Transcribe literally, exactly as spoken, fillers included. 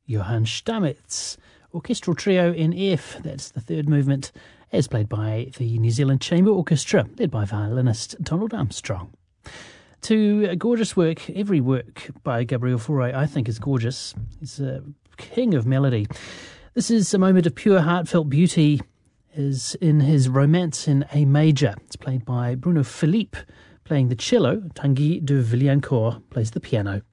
Johann Stamitz Orchestral Trio in F. That's the third movement, as played by the New Zealand Chamber Orchestra, led by violinist Donald Armstrong. To a gorgeous work. Every work by Gabriel Fauré, I think, is gorgeous. He's a king of melody. This is a moment of pure heartfelt beauty, is in his Romance in A Major. It's played by Bruno Philippe, playing the cello. Tanguy de Villancourt plays the piano.